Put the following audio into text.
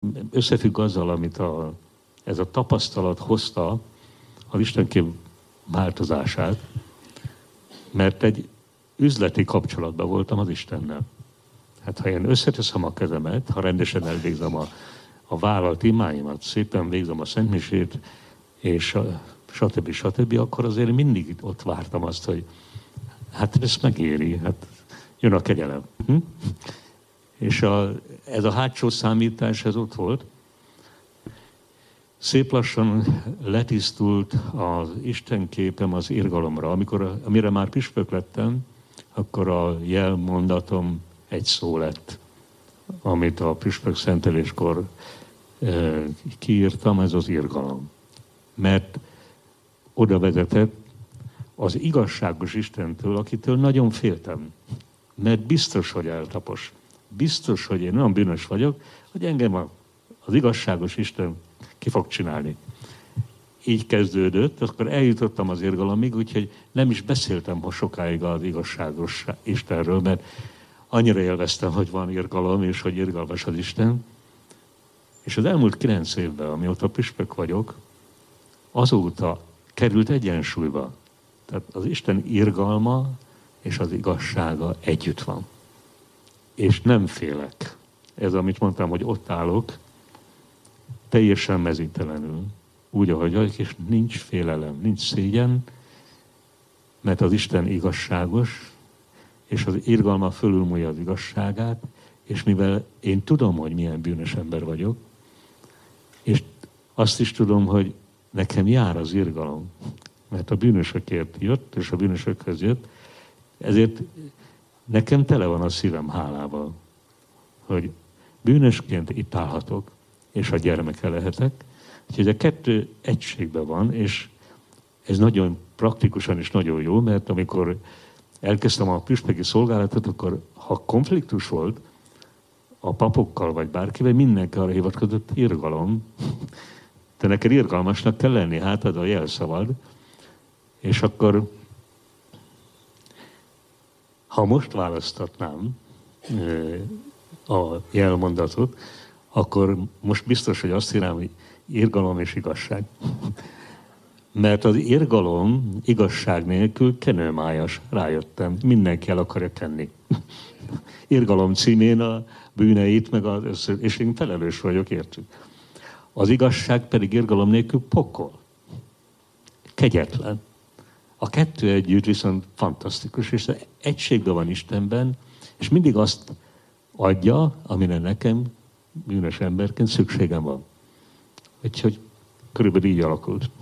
összefügg azzal, amit ez a tapasztalat hozta az Istenkép változását, mert egy üzleti kapcsolatban voltam az Istennel. Hát ha én összeteszem a kezemet, ha rendesen elvégzem a vállalt imáimat, szépen végzem a szentmisét, és stb., akkor azért mindig ott vártam azt, hogy hát ez megéri, hát jön a kegyelem. És ez a hátsó számítás, ez ott volt. Szép lassan letisztult az Istenképem az irgalomra. Amire már püspök lettem, akkor a jelmondatom egy szó lett, amit a püspök szenteléskor kiírtam, ez az irgalom. Mert oda vezetett az igazságos Istentől, akitől nagyon féltem. Mert biztos, hogy eltapos. Biztos, hogy én olyan bűnös vagyok, hogy engem az igazságos Isten ki fog csinálni. Így kezdődött, akkor eljutottam az irgalomig, úgyhogy nem is beszéltem sokáig az igazságos Istenről, mert annyira élveztem, hogy van irgalom, és hogy irgalmas az Isten. És az elmúlt 9 évben, amióta püspök vagyok, azóta került egyensúlyba. Tehát az Isten irgalma és az igazsága együtt van. És nem félek. Ez, amit mondtam, hogy ott állok, teljesen mezítelenül, úgy, ahogy vagyok, és nincs félelem, nincs szégyen, mert az Isten igazságos, és az irgalma fölülmúlja az igazságát, és mivel én tudom, hogy milyen bűnös ember vagyok, és azt is tudom, hogy nekem jár az irgalom, mert a bűnösökért jött, és a bűnösökhöz jött, ezért nekem tele van a szívem hálával, hogy bűnösként itt állhatok, és a gyermeke lehetek. Úgyhogy a kettő egységben van, és ez nagyon praktikusan is nagyon jó, mert amikor elkezdtem a püspöki szolgálatot, akkor ha konfliktus volt a papokkal vagy bárkivel, mindenki arra hivatkozott, irgalom. Te neked irgalmasnak kell lenni, hát az a jelszavad. És akkor, ha most választatnám a jelmondatot, akkor most biztos, hogy azt írám, hogy irgalom és igazság. Mert az irgalom igazság nélkül kenőmájas, rájöttem. Mindenki el akarja kenni. Irgalom címén a bűneit, meg és én felelős vagyok, értük. Az igazság pedig irgalom nélkül pokol. Kegyetlen. A kettő együtt viszont fantasztikus, és egységben van Istenben, és mindig azt adja, amire nekem bűnös emberként szükségem van. Úgyhogy körülbelül így alakult.